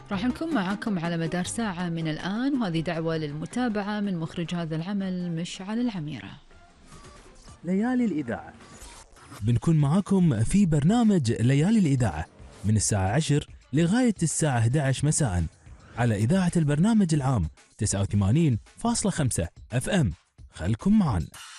راح نكون معاكم على مدار ساعة من الآن، وهذه دعوة للمتابعة من مخرج هذا العمل مشعل العميرة. ليالي الإذاعة بنكون معاكم في برنامج ليالي الإذاعة من الساعة 10 لغاية الساعة 11 مساء على إذاعة البرنامج العام 89.5 FM. خلكم معنا.